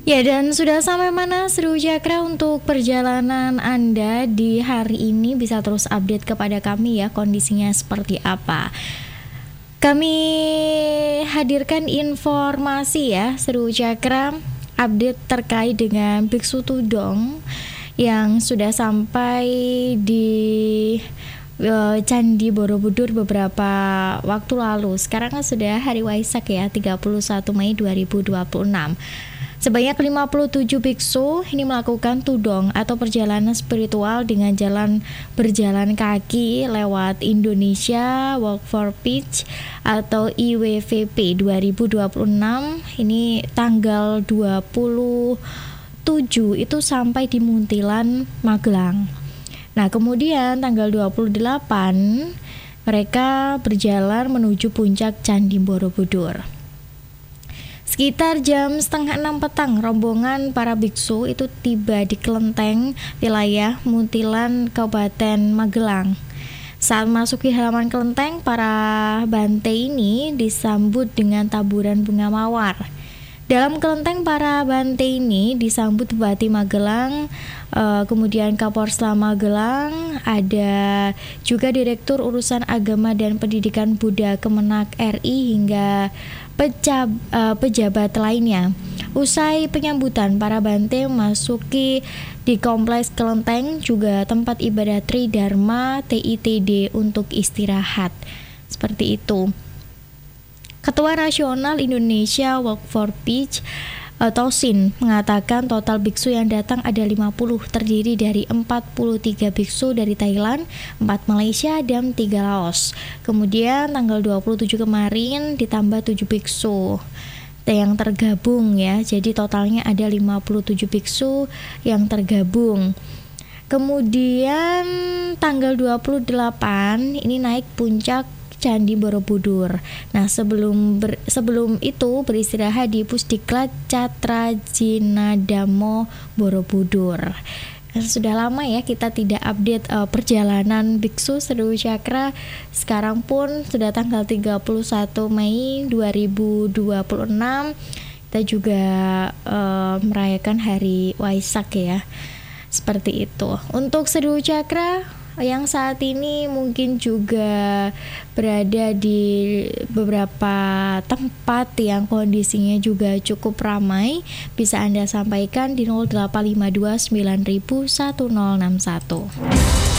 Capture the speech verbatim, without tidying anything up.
Ya, dan sudah sampai mana Seru Cakra untuk perjalanan Anda di hari ini? Bisa terus update kepada kami ya, kondisinya seperti apa. Kami hadirkan informasi ya, Seru Cakra, update terkait dengan Biksu Tudong yang sudah sampai di uh, Candi Borobudur beberapa waktu lalu. Sekarang kan sudah hari Waisak ya, tiga puluh satu Mei dua ribu dua puluh enam. Sebanyak lima puluh tujuh biksu ini melakukan tudong atau perjalanan spiritual dengan jalan berjalan kaki lewat Indonesia Walk for Peace atau I W V P dua ribu dua puluh enam. Ini tanggal dua puluh tujuh itu sampai di Muntilan, Magelang. Nah, kemudian tanggal dua puluh delapan mereka berjalan menuju puncak Candi Borobudur. Sekitar jam setengah enam petang, rombongan para biksu itu tiba di kelenteng wilayah Muntilan, Kabupaten Magelang. Saat memasuki halaman kelenteng, para bante ini disambut dengan taburan bunga mawar. Dalam kelenteng, para bante ini disambut Bupati Magelang, uh, kemudian Kapolres Magelang, ada juga Direktur Urusan Agama dan Pendidikan Buddha Kemenak R I hingga Pecab, uh, pejabat lainnya. Usai penyambutan, para bante memasuki di kompleks kelenteng, juga tempat ibadah Tridharma T I T D untuk istirahat. Seperti itu. Ketua Nasional Indonesia Walk for Peace Tosin mengatakan total biksu yang datang ada lima puluh, terdiri dari empat puluh tiga biksu dari Thailand, empat Malaysia, dan tiga Laos. Kemudian tanggal dua puluh tujuh kemarin ditambah tujuh biksu yang tergabung ya. Jadi totalnya ada lima puluh tujuh biksu yang tergabung. Kemudian tanggal dua puluh delapan ini naik puncak Candi Borobudur. Nah, sebelum ber, sebelum itu beristirahat di Pusdiklat Catrajinadamo Borobudur. Nah, sudah lama ya kita tidak update uh, perjalanan biksu Seru Cakra. Sekarang pun sudah tanggal tiga puluh satu Mei dua ribu dua puluh enam. Kita juga uh, merayakan hari Waisak ya. Seperti itu. Untuk Seru Cakra yang saat ini mungkin juga berada di beberapa tempat yang kondisinya juga cukup ramai, bisa Anda sampaikan di nol delapan lima dua sembilan nol nol satu nol enam satu.